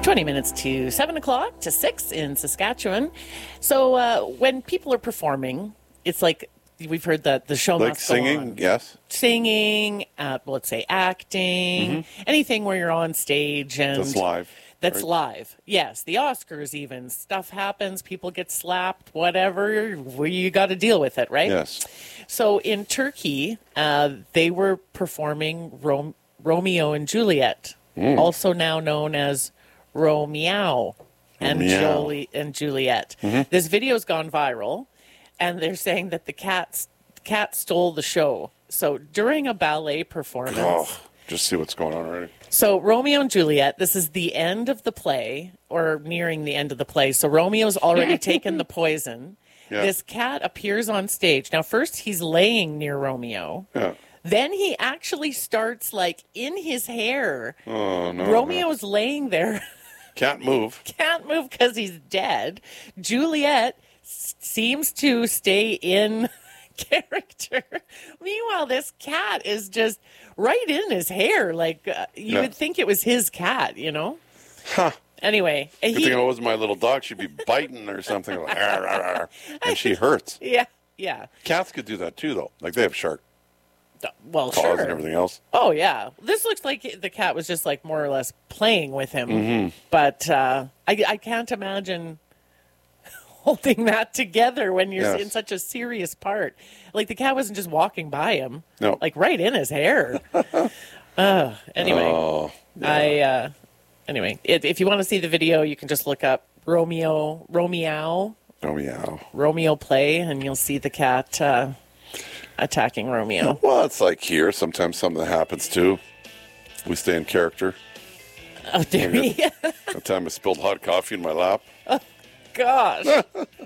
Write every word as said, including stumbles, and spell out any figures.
twenty minutes to seven o'clock to six in Saskatchewan. So uh, when people are performing, it's like we've heard that the show Like must go singing, on. yes. Singing, uh, let's say acting, mm-hmm. anything where you're on stage and That's live. That's right? live. Yes, the Oscars even. Stuff happens, people get slapped, whatever. Well, you got to deal with it, right? Yes. So in Turkey, uh, they were performing Ro- Romeo and Juliet, mm. also now known as Romeo and, Joli- and Juliet. Mm-hmm. This video's gone viral, and they're saying that the cat, cat stole the show. So during a ballet performance... Oh, just see what's going on already. So Romeo and Juliet, this is the end of the play, or nearing the end of the play. So Romeo's already taken the poison. Yeah. This cat appears on stage. Now, first he's laying near Romeo. Yeah. Then he actually starts, like, in his hair. Oh, no. Romeo's no. laying there. Can't move. Can't move because he's dead. Juliet s- seems to stay in character. Meanwhile, this cat is just right in his hair. Like, uh, you yeah. would think it was his cat, you know? Huh. Anyway. Good he, thing it wasn't my little dog. She'd be biting or something. Like, arr, arr, arr, and she hurts. Yeah, yeah. Cats could do that too, though. Like, they have sharp well, claws sure. and everything else. Oh, yeah. This looks like the cat was just, like, more or less playing with him. Mm-hmm. But uh, I, I can't imagine holding that together when you're yes. in such a serious part. Like, the cat wasn't just walking by him. No. Like, right in his hair. uh, anyway. Oh, yeah. I, uh, anyway, if, if you want to see the video, you can just look up Romeo, Romeo. Romeo. Romeo play, and you'll see the cat uh, attacking Romeo. Well, it's like here. Sometimes something happens, too. We stay in character. Oh, dear me. That time I spilled hot coffee in my lap. Oh, gosh.